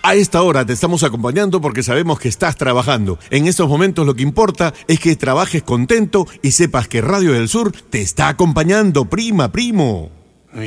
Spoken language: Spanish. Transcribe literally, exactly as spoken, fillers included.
A esta hora te estamos acompañando porque sabemos que estás trabajando. En estos momentos lo que importa es que trabajes contento y sepas que Radio del Sur te está acompañando, prima, primo.